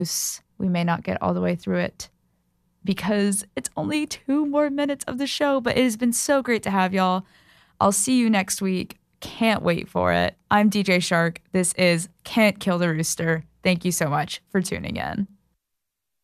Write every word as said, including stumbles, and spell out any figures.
We may not get all the way through it because it's only two more minutes of the show, but it has been so great to have y'all. I'll see you next week. Can't wait for it. I'm D J Shark. This is Can't Kill the Rooster. Thank you so much for tuning in.